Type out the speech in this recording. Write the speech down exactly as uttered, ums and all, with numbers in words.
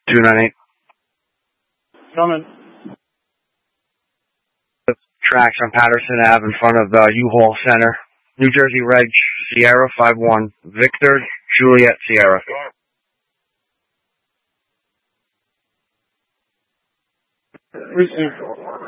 two nine eight. Coming. Tracks on Patterson Ave in front of the U-Haul Center. New Jersey Reg Sierra five one. Victor Juliet Sierra. Receive.